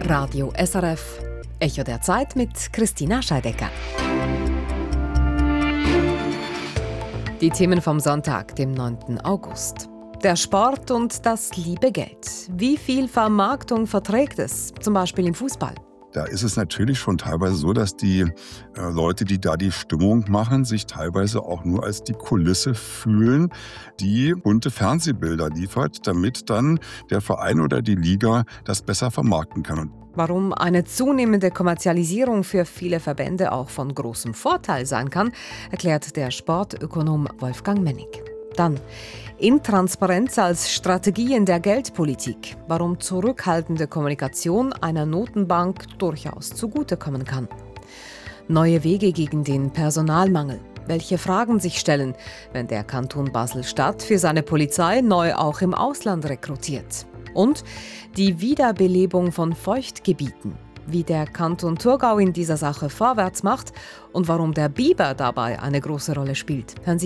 Radio SRF, Echo der Zeit mit Christina Scheidecker. Die Themen vom Sonntag, dem 9. August. Der Sport und das liebe Geld. Wie viel Vermarktung verträgt es, zum Beispiel im Fußball? Da ist es natürlich schon teilweise so, dass die Leute, die da die Stimmung machen, sich teilweise auch nur als die Kulisse fühlen, die bunte Fernsehbilder liefert, damit dann der Verein oder die Liga das besser vermarkten kann. Warum eine zunehmende Kommerzialisierung für viele Verbände auch von großem Vorteil sein kann, erklärt der Sportökonom Wolfgang Mennig. Dann Intransparenz als Strategie in der Geldpolitik. Warum zurückhaltende Kommunikation einer Notenbank durchaus zugutekommen kann. Neue Wege gegen den Personalmangel. Welche Fragen sich stellen, wenn der Kanton Basel-Stadt für seine Polizei neu auch im Ausland rekrutiert. Und die Wiederbelebung von Feuchtgebieten. Wie der Kanton Thurgau in dieser Sache vorwärts macht und warum der Biber dabei eine große Rolle spielt. Hören Sie